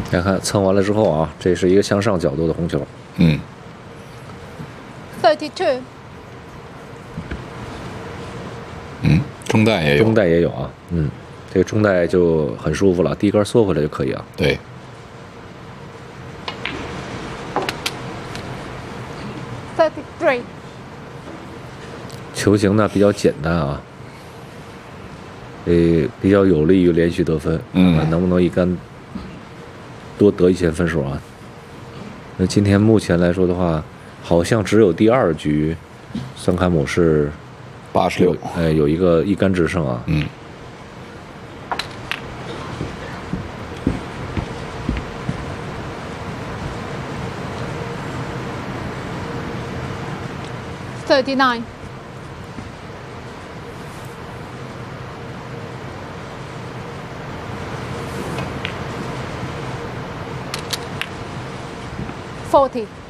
来看蹭完了之后啊，这是一个向上角度的红球。 嗯。 32. 中带也有。 中带也有啊。这个中带就很舒服了，第一杆缩回来就可以啊。 对。 33. 球形呢比较简单啊，比较有利于连续得分。能不能一杆多得一些分数啊？那今天目前来说的话，好像只有第2局，桑卡姆是 86， 有一个一杆制胜啊。 39. 40.